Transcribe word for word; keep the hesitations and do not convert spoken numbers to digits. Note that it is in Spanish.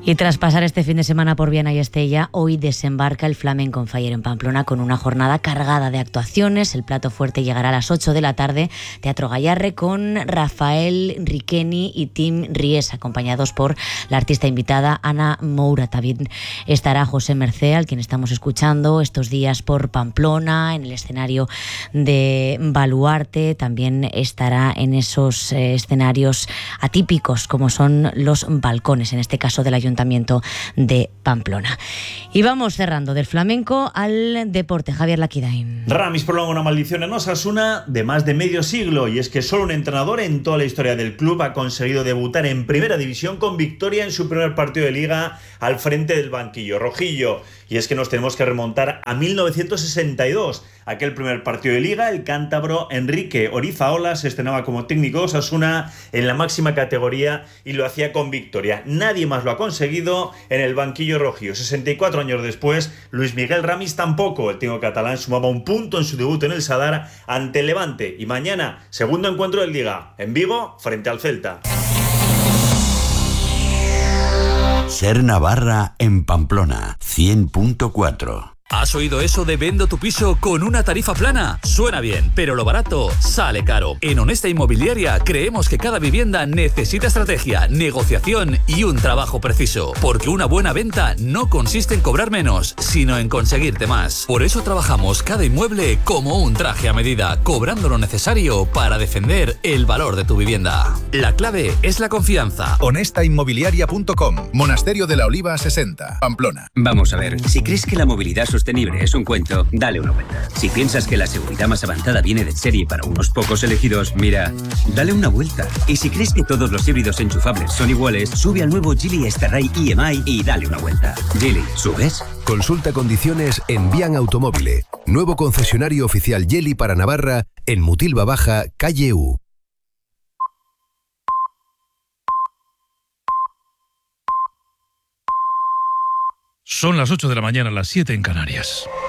Y tras pasar este fin de semana por Viana y Estella, hoy desembarca el Flamenco on Fire en Pamplona con una jornada cargada de actuaciones. El plato fuerte llegará a las ocho de la tarde, Teatro Gallarre, con Rafael Riqueni y Tim Ries, acompañados por la artista invitada Ana Moura. También estará José Mercé, al quien estamos escuchando estos días por Pamplona, en el escenario de Baluarte. También estará en esos eh, escenarios atípicos, como son los balcones, en este caso del Ayuntamiento de Pamplona. Y vamos cerrando del flamenco al deporte. Javier Laquidain. Ramis prolonga una maldición en Osasuna de más de medio siglo, y es que solo un entrenador en toda la historia del club ha conseguido debutar en primera división con victoria en su primer partido de liga al frente del banquillo rojillo. Y es que nos tenemos que remontar a mil novecientos sesenta y dos, aquel primer partido de liga. El cántabro Enrique Orizaola se estrenaba como técnico de Osasuna en la máxima categoría y lo hacía con victoria. Nadie más lo ha conseguido en el banquillo rojillo. sesenta y cuatro años después, Luis Miguel Ramis tampoco. El técnico catalán sumaba un punto en su debut en el Sadar ante el Levante. Y mañana, segundo encuentro de liga en Vigo frente al Celta. Ser Navarra en Pamplona, cien punto cuatro. ¿Has oído eso de vendo tu piso con una tarifa plana? Suena bien, pero lo barato sale caro. En Honesta Inmobiliaria creemos que cada vivienda necesita estrategia, negociación y un trabajo preciso. Porque una buena venta no consiste en cobrar menos, sino en conseguirte más. Por eso trabajamos cada inmueble como un traje a medida, cobrando lo necesario para defender el valor de tu vivienda. La clave es la confianza. honesta inmobiliaria punto com, Monasterio de la Oliva sesenta, Pamplona. Vamos a ver, si crees que la movilidad sostenible es un cuento, dale una vuelta. Si piensas que la seguridad más avanzada viene de serie para unos pocos elegidos, mira, dale una vuelta. Y si crees que todos los híbridos enchufables son iguales, sube al nuevo Geely Starray E M I y dale una vuelta. Geely, ¿subes? Consulta condiciones en Bian Automóvil, nuevo concesionario oficial Geely para Navarra en Mutilva Baja, calle U. Son las ocho de la mañana, las siete en Canarias.